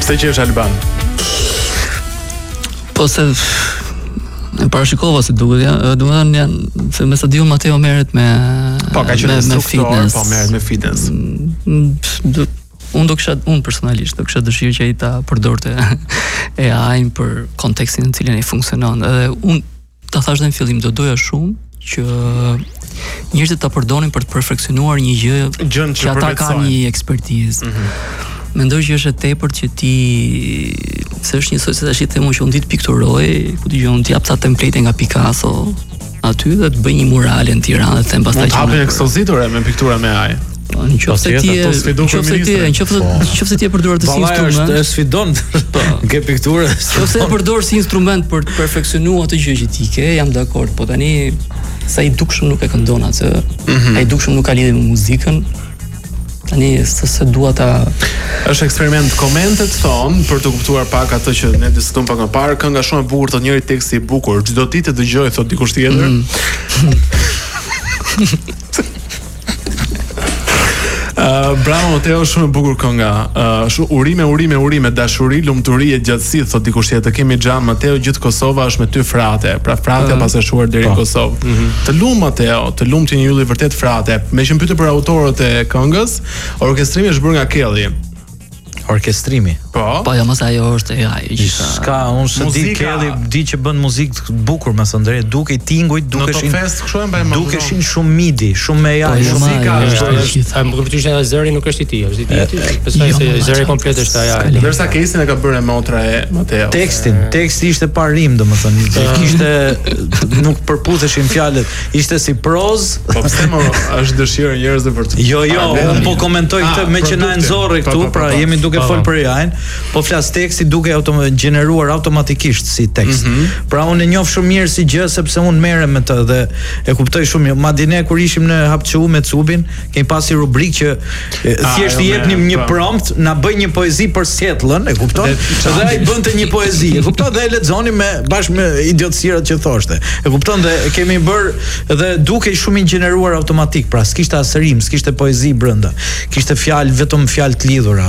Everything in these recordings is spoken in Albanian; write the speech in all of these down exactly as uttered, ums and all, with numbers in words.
Pse që është Alban? Po se e parashikova se duket, ja, domethënë janë se me stadium Matteo merret me po ka qenë instruktor, po merret me fitness. Unë do kisha, unë personalisht do kisha dëshirë që ai ta përdorte A I-n për kontekstin në cilin ai funksionon. Edhe unë ta thash në fillim, do doja shumë që njerëzit ta përdorin për të perfeksionuar një gjë Gjën që, që ata kanë një ekspertizë. Mm-hmm. Mendoj që është e tepërt që ti se është njësoj se tash i them që unë ditë pikturoj, ku dëgjon ti jap ca template nga Picasso aty dhe të bëj një murale në Tiranë dhe të them pastaj që hapin ekspozitore me piktura me A I. Në qoftë se ti e, në qoftë se ti, në qoftë në qoftë se ti e përdor të si instrument, është sfidon ke pikturë. Nëse e përdor si instrument për të perfeksionuar atë gjë që ti ke, jam dakord, po tani sa i dukshëm nuk e këndon atë, mm-hmm. ai dukshëm nuk ka lidhje me muzikën. Tani se se dua ta është eksperiment. Komentet thon për të kuptuar pak atë që ne diskutojmë pak më parë, kënga shumë e bukur, thotë njëri teksti i bukur, çdo ditë të dëgjoj, thotë dikush tjetër. Mm. Uh, bravo Matteo, shumë e bukur kënga. Uh, shumë urime, urime, urime, dashuri, lumturi e gjatësi, thot dikush tjetër. Kemi xhan Matteo, gjithë Kosova është me ty frate. Pra frate uh, pas e shuar deri në Kosovë. Mm-hmm. Të lumë Matteo, të lumë që një ylli vërtet frate. Me që më pyete për autorët e këngës, orkestrimi është bërë nga Kelly. Orkestrimi. Po. Po jo, mos ajo është A I gjithë. Ska, unë se di Kelly di që bën muzikë të bukur me Andrej, duke tingujt, dukeshin. Në fest kështu e mbaj më. Dukeshin shumë midi, shumë me A I. Muzika është. A më kuptosh se zëri nuk është i tij, është i tij. Besoj se zëri komplet është A I. Ndërsa Kesin e ka bërë motra e Matteo. Tekstin, teksti ishte pa rim, domethënë, kishte nuk përputheshin fjalët, ishte si proz. Po pse më është dëshirë njerëzve për të. Jo, jo, unë po komentoj këtë me që na nxorri këtu, pra jemi duke fol për A I-n, po flas teksti duke autom gjeneruar automatikisht si tekst. Mm-hmm. Pra unë e njoh shumë mirë si gjë sepse unë merrem me të dhe e kuptoj shumë mirë. Madje ne kur ishim në Hapçu me Cubin, kemi pasur rubrikë që thjesht i jepnim një prompt, na bëj një poezi për Sjetllën, e kupton? Dhe ai bënte një poezi, e kupton? Dhe e lexonim me bashkë me idiotësirat që thoshte. E kupton? Dhe kemi bërë dhe duke shumë i gjeneruar automatik, pra s'kishte as rim, s'kishte poezi brenda. Kishte fjalë, vetëm fjalë të lidhura.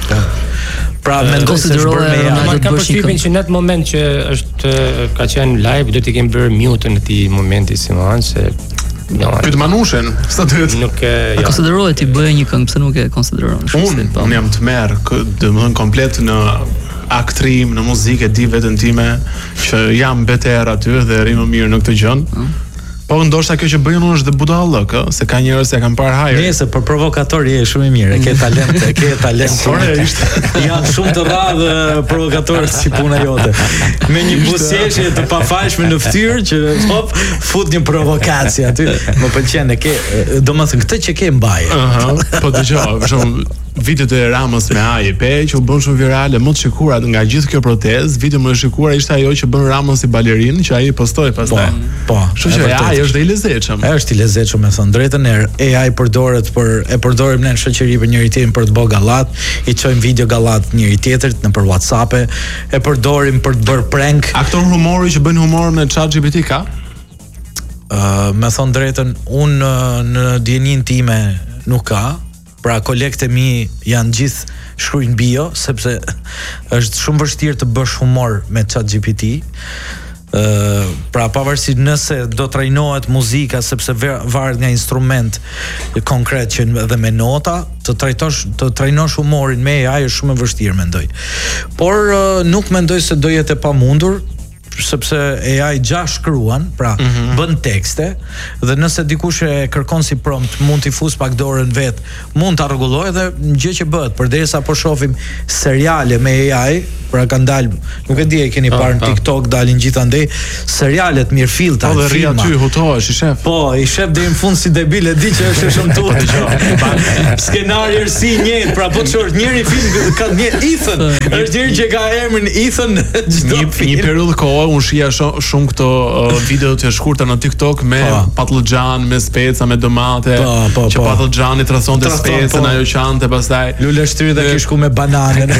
Pra me konsideroj normal ka përshtypjen që në atë moment që është ka qenë live do t'i kemi bërë mute në atë momenti si më se no, pyet Manushen, sa duhet. Nuk e ja. Konsideroj ti bëj një këngë, pse nuk e konsideron? Unë un jam të merr, domethënë komplet në aktrim, në muzikë, di veten time që jam beter aty dhe rri më mirë në këtë gjë. Hmm. Po ndoshta kjo që bëjnë unë është dhe budallëk, ë, se ka njerëz që kanë parë hajër. Nëse për provokator je shumë i mirë, ke talent, ke talent. Janë shumë të rradhë provokatorët si puna jote. Me një buzëqeshje të pafalshme në fytyrë që hop fut një provokacie aty. Më pëlqen e ke, domethënë këtë që ke mbaj. Ëh, po dëgjoj, për shembull videot e Ramës me A I pe që u bën shumë virale, më të shikuara nga gjithë kjo protestë, video më e shikuar ishte ajo që bën Ramës si balerin, që ai postoi pastaj. Po, po. Kështu që A I është dhe i lezetshëm. Është i lezetshëm me thënë drejtën, A I përdoret për e përdorim ne në shoqëri për njëri tjetrin për të bërë gallat, i çojmë video gallat njëri tjetrit nëpër WhatsApp, e përdorim për të bërë prank. Aktor humori që bëjnë humor me ChatGPT ka? Ë, uh, me thënë drejtën, unë në dienin time nuk ka. Pra kolegët e mi janë gjithë shkruajnë bio sepse është shumë vështirë të bësh humor me ChatGPT. Ë uh, pra pavarësisht nëse do trajnohet muzika sepse varet nga instrument konkret që edhe me nota, të trajtosh të trajnosh humorin me A I është shumë e vështirë mendoj. Por uh, nuk mendoj se do jetë e pamundur sepse A I gja shkruan, pra mm-hmm. bën tekste dhe nëse dikush e kërkon si prompt mund t'i fus pak dorën vet, mund ta rregullojë dhe gjë që bëhet, përderisa po shohim seriale me A I, pra kanë dalë, nuk e di e keni parë në TikTok dalin gjithandej serialet mirëfillta, po dhe rri aty hutohesh i shef. Po, i shef deri në fund si debil, e di që është e shëmtuar. Skenari është si njëjtë, pra po çort njëri film ka një Ethan, është njëri që ka emrin Ethan çdo film. Një periudhë kohë unë shija shumë, shumë këto uh, video të shkurta në TikTok me patlıxhan, me speca, me domate, po, po, që po. Patlıxhani trasonte specën, po. Ajo qante pastaj lule shtyri dhe kishku me banane.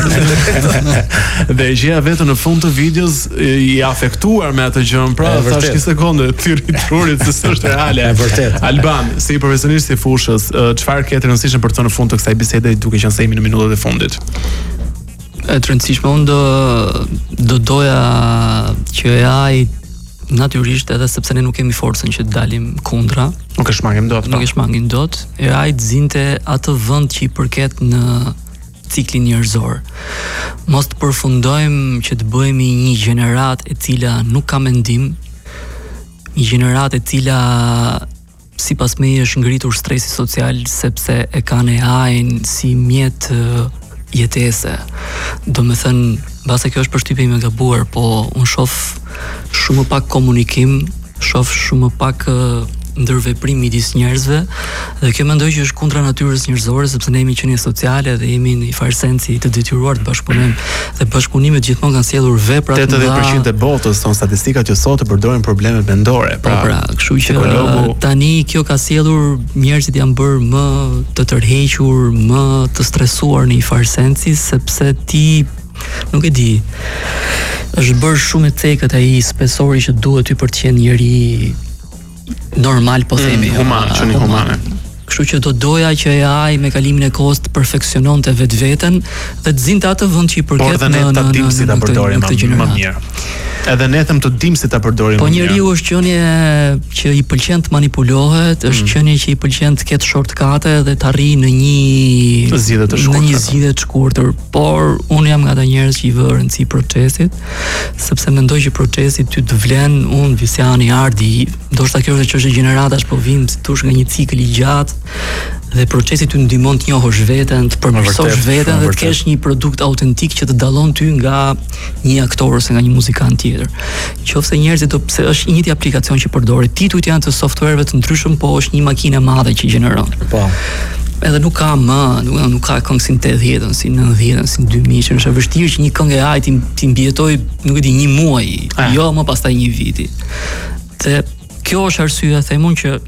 Dhe gjëja vetëm në fund të videos i afektuar me atë gjën, pra thash një sekondë, thirrri trurit se s'është reale. E vërtet. Alban, si profesionist i fushës, çfarë ke të rëndësishme për të në fund të kësaj bisede duke qenë se jemi në minutat e fundit? e të rëndësishme. Unë do do doja që A I natyrisht, edhe sepse ne nuk kemi forcën që të dalim kundra, nuk e shmangim dot. Nuk e shmangim dot. A I të zinte atë vend që i përket në ciklin njerëzor. Mos të përfundojmë që të bëhemi një gjeneratë e cila nuk ka mendim, një gjeneratë e cila sipas meje është ngritur stresi social sepse e kanë A I-n si mjet jetese. Do me thënë, base kjo është përshtypje ime e gabuar, po unë shoh shumë pak komunikim, shoh shumë pak uh, ndërveprim midis njerëzve, dhe kjo mendoj që është kundra natyrës njerëzore, sepse ne jemi qenie sociale dhe jemi në një farë sensi të detyruar të bashkëpunojmë, dhe bashkëpunimet gjithmonë kanë sjellur vepra të mëdha. tetëdhjetë përqind e botës thon statistikat që sot të përdorin problemet mendore. Pra, pra kështu që psikologu... tani kjo ka sjellur njerëzit janë bërë më të tërhequr, më të stresuar në një farë sensi, sepse ti nuk e di, është bërë shumë e cekët ai spesori që duhet ty për të qenë njëri normal, po themi, mm, human, që një humane. Kështu që do doja që A I me kalimin e kohës të perfeksiononte vetveten dhe të zinte atë vend që i përket në në në dim si ta përdorim më mirë. Edhe ne them të dim si ta përdorim. Po njeriu është qenie që i pëlqen të manipulohet, është mm. qenie që i pëlqen të ketë shortcate dhe të arrijë në një zgjidhje të shkurtër. Në një zgjidhje të shkurtër, por unë jam nga ata njerëz që i vë rëndësi procesit, sepse mendoj që procesi ty të vlen, unë Visiani Ardi, ndoshta kjo është çështje gjeneratash, po vim si thosh nga një cikël i gjatë, dhe procesi ty ndihmon të njohësh veten, të përmirësosh veten dhe të kesh një produkt autentik që të dallon ty nga një aktor ose nga një muzikant tjetër. Qofse njerëzit do pse është një aplikacion që përdoret, titujt janë të softwareve të ndryshëm, po është një makinë e madhe që gjeneron. Po. Edhe nuk ka më, nuk, nuk ka këngë si tetëdhjetën, si nëntëdhjetën, si dy mijë, është e vështirë që një këngë e A I ti mbijetoj, nuk e di, një muaj, ah. jo më pastaj një viti. Dhe kjo është arsyeja, themun që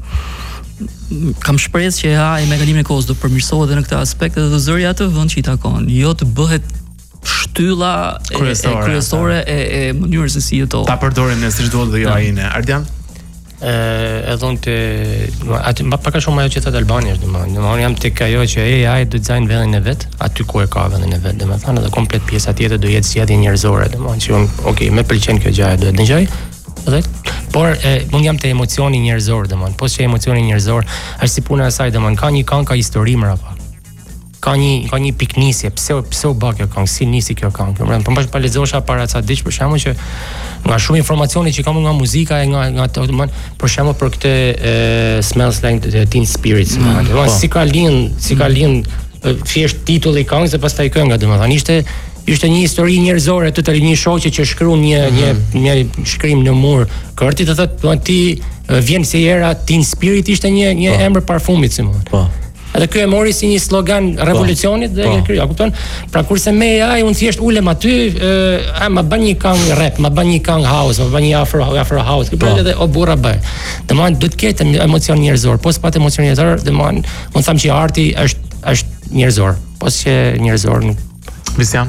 kam shpresë që A I me kalimin e kohës do përmirësohet edhe në këtë aspekt dhe do zëri atë vend që i takon, jo të bëhet shtylla e kryesore, e, kryesore e, e mënyrës se si jeton. Ta përdorim ne siç duhet dhe jo A I-ne. Ardian? Ë, edhe unë të aty më pak a shumë ajo që thotë Albani është domethënë, domethënë jam tek ajo që A I do të dizajn vendin e vet, aty ku e ka vendin e vet, domethënë edhe komplet pjesa tjetër do jetë zgjedhje njerëzore, domethënë që unë, okay, më pëlqen kjo gjë, do të dëgjoj. Edhe por e, unë jam te emocioni njerëzor, domethënë, po që emocioni njerëzor është si puna e saj, domethënë, ka një këngë, ka histori më apo. Ka një ka një piknisje, pse pse u bë kjo këngë, si nisi kjo këngë. Domethënë, po mbaj pa lexosha para ca diç për shkakun që nga shumë informacioni që kam nga muzika e nga nga domethënë, për shkakun për këtë e, Smells Like Teen Spirit, domethënë, mm, si ka lind, si ka lind thjesht titulli i këngës dhe pastaj kënga, domethënë, ishte ishte një histori njerëzore të të një shoqe që shkruan një mm-hmm. një një shkrim në mur kërti të thotë ti vjen si era Teen Spirit, ishte një një po. Emër parfumit si më. Po. Edhe ky e mori si një slogan revolucionit dhe e krija, kupton? Pra kurse me A I unë thjesht ulem aty, a më bën një këngë rap, më bën një këngë house, më bën një afro afro house, kupton edhe o burra bëj. Domethënë duhet të ketë emocion njerëzor, po s'pat emocion njerëzor, domethënë unë them që arti është është njerëzor, po që njerëzor nuk Visian?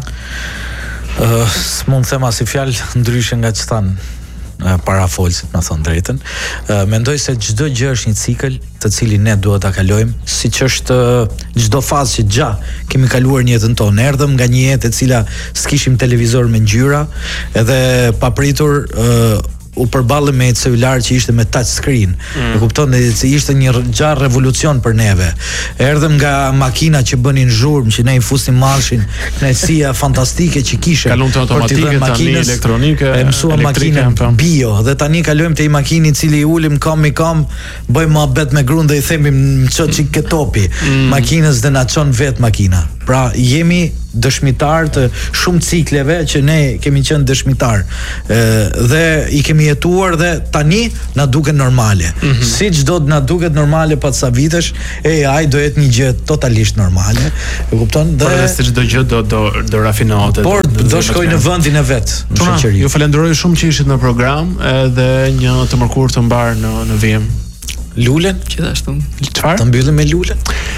Uh, s'mund thema si fjalë ndryshe nga që thanë uh, para folësit, më thonë drejtën. Uh, mendoj se çdo gjë është një cikël të cilin ne duhet ta kalojmë, siç është çdo uh, fazë që gja kemi kaluar në jetën tonë. Erdhëm nga një jetë e cila s'kishim televizor me ngjyra, edhe papritur uh, u përballëm me celular që ishte me touch screen. Mm. E kupton se ishte një gjarë revolucion për neve. Erdhëm nga makina që bënin zhurmë, që ne i fusim marshin, kënaqësia fantastike që kishe. Kalon të automatike, tani elektronike, e mësuam makinën bio, dhe tani kalojmë te i makini i cili i ulim kom i kom, bëjmë mohabet me gruan dhe i themi ço çik ke topi. Mm. Makinës dhe na çon vet makina. Pra jemi dëshmitar të shumë cikleve që ne kemi qenë dëshmitar ë dhe i kemi jetuar dhe tani na duket normale. Mm-hmm. Siç do të na duket normale pas sa vitesh, A I do jetë një gjë totalisht normale. E kupton? Dhe por se çdo gjë do do do rafinohet. Por do shkojë në vendin e vet në shoqëri. Ju falenderoj shumë që ishit në program, edhe një të mërkurë të mbar në në vim. Lulen, gjithashtu. Çfarë? Të mbyllim me lulen.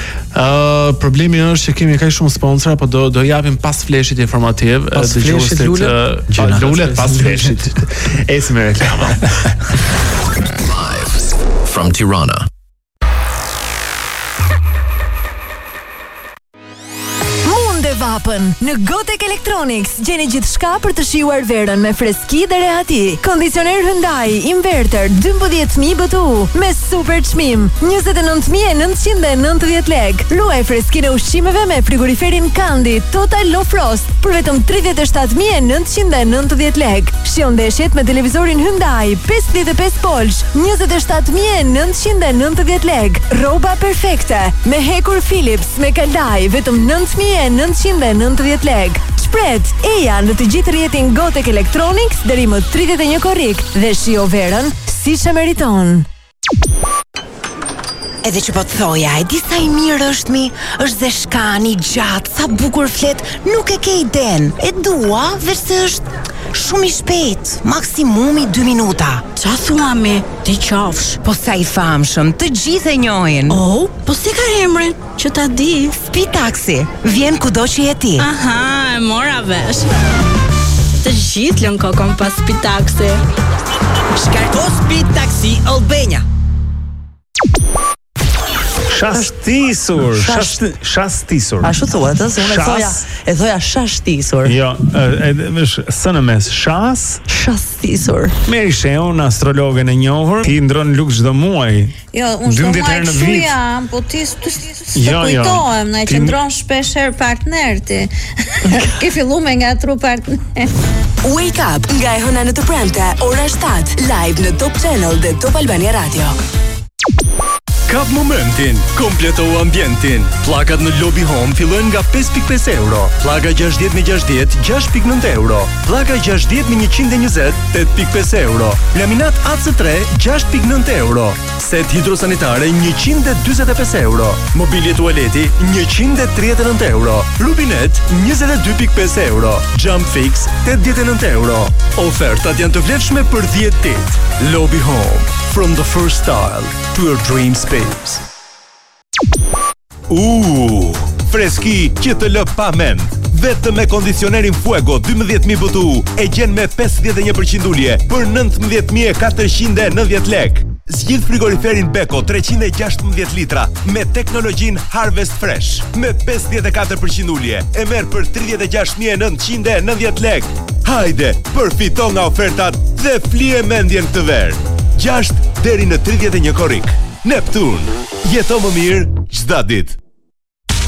Uh, problemi është që kemi kaq shumë sponsora, po do do japim pas fleshit informativ, pas fleshit lulet, uh, lulet pas fleshit. Ecim me reklama. Live from Tirana. Mundeva hapën. Në Gotek Electronics gjeni gjithçka për të shijuar verën me freski dhe rehati. Kondicioner Hyundai inverter dymbëdhjetë mijë B T U me super çmim njëzet e nëntë mijë e nëntëqind e nëntëdhjetë lekë. Luaj freskinë e ushqimeve me frigoriferin Kandi Total Low Frost për vetëm tridhjetë e shtatë mijë e nëntëqind e nëntëdhjetë lekë. Shijon ndeshjet me televizorin Hyundai pesëdhjetë e pesë polsh njëzet e shtatë mijë e nëntëqind e nëntëdhjetë lekë. Rroba perfekte me hekur Philips me kaldaj vetëm nëntë mijë e nëntëqind e nëntëdhjetë lekë. Shpret eja në të gjithë rrjetin Gotek Electronics deri më tridhjetë e një korrik dhe shijo verën siç e meriton. Edhe që po të thoja, e di sa i mirë është mi, është dhe shkani, gjatë, sa bukur flet, nuk e ke iden. E dua, veç se është shumë i shpejt, maksimumi dy minuta. Qa thua mi, ti qafsh? Po sa i famshëm, të gjithë e njohin. Oh, po si ka emrin, që ta di? Speed Taxi, vjen kudo që je ti. Aha, e mora vesh. Të gjithë lën kokon pas Speed Taxi. Shkarko Speed Taxi Albania. Shastisur, shast, shastisur. Ashtu thuhet, ëh, se unë e thoja, e thoja shastisur. Jo, është së në mes shas, shastisur. Meri Sheun, astrologen e njohur, ti ndron luk çdo muaj. Jo, unë s'po muaj kështu jam, po ti s'të kujtohem, na e qëndron shpesh herë partner ti. Ke fillu me nga tru partner. Wake Up, nga e hëna në të premte, ora shtatë, live në Top Channel dhe Top Albania Radio. Kap momentin, kompleto ambientin. Pllakat në Lobby Home fillojnë nga pesë pikë pesë euro. Pllaka gjashtëdhjetë me gjashtëdhjetë, gjashtë pikë nëntë euro. Pllaka gjashtëdhjetë me njëqind e njëzet, tetë pikë pesë euro. Laminat A C tre, gjashtë pikë nëntë euro. Set hidrosanitare, njëqind e dyzet e pesë euro. Mobilje tualeti, njëqind e tridhjetë e nëntë euro. Rubinet, njëzet e dy pikë pesë euro. Jump Fix, tetëdhjetë e nëntë euro. Ofertat janë të vlefshme për dhjetë ditë. Lobby Home, from the first style to your dream space. Uuu, freski që të lë pa mend. Vetëm me kondicionerin Fuego dymbëdhjetë mijë B T U e gjen me pesëdhjetë e një përqind ulje për nëntëmbëdhjetë mijë e katërqind e nëntëdhjetë lekë. Zgjidh frigoriferi Beko treqind e gjashtëmbëdhjetë litra me teknologjinë Harvest Fresh me pesëdhjetë e katër përqind ulje e merr për tridhjetë e gjashtë mijë e nëntëqind e nëntëdhjetë lekë. Hajde, përfito nga ofertat dhe flije mendjen këtë verë. gjashtë deri në tridhjetë e një korrik. Neptun, jeto më mirë çdo ditë.